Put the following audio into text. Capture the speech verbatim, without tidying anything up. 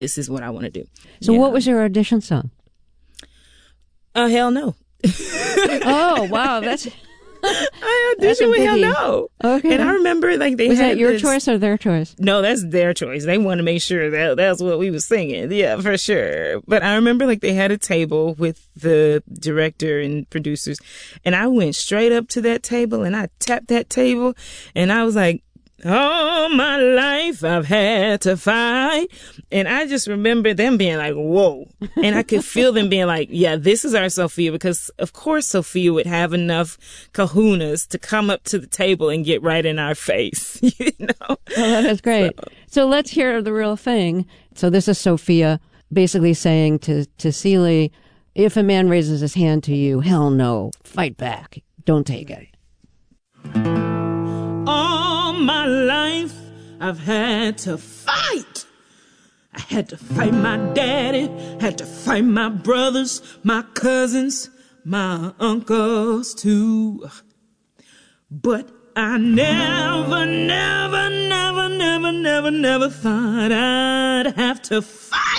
this is what I want to do. So yeah. What was your audition song? Uh, hell no. Oh, wow. That's... I auditioned with Hell No. Okay. And I remember like they was had that your this... choice or their choice? No, that's their choice. They want to make sure that that's what we was singing. Yeah, for sure. But I remember like they had a table with the director and producers, and I went straight up to that table and I tapped that table and I was like, all my life I've had to fight. And I just remember them being like, whoa. And I could feel them being like, yeah, this is our Sophia, because of course Sophia would have enough kahunas to come up to the table and get right in our face, you know? Well, that is great. So, so let's hear the real thing. So this is Sophia basically saying to, to Celie, if a man raises his hand to you, hell no, fight back. Don't take it. All my life I've had to fight. I had to fight my daddy, had to fight my brothers, my cousins, my uncles too. But I never, never, never, never, never, never thought I'd have to fight